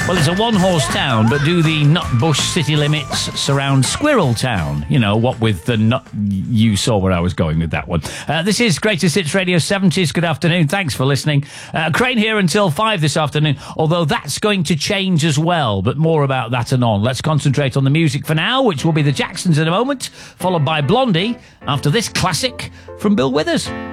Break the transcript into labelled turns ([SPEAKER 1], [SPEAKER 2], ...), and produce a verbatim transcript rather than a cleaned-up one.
[SPEAKER 1] Well, it's a one-horse town, but do the Nutbush city limits surround Squirrel Town? You know, what with the nut... You saw where I was going with that one. Uh, this is Greatest Hits Radio seventies. Good afternoon. Thanks for listening. Uh, Crane here until five this afternoon, although that's going to change as well, but more about that anon. Let's concentrate on the music for now, which will be the Jacksons in a moment, followed by Blondie after this classic from Bill Withers.